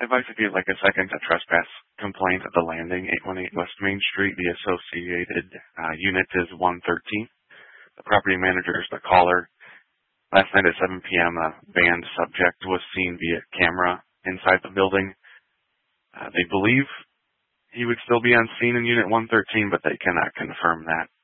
I'd like to give like a second to trespass complaint at the landing, 818 West Main Street. The associated unit is 113. The property manager is the caller. Last night at 7 p.m., a banned subject was seen via camera inside the building. They believe he would still be on scene in Unit 113, but they cannot confirm that.